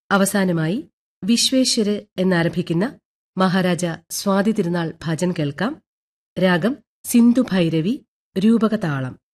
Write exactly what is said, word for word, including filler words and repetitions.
അവസാനമായി വിശ്വേശ്വര് എന്നാരംഭിക്കുന്ന മഹാരാജ സ്വാതി തിരുനാൾ ഭജൻ കേൾക്കാം. രാഗം സിന്ധു ഭൈരവി, രൂപകതാളം.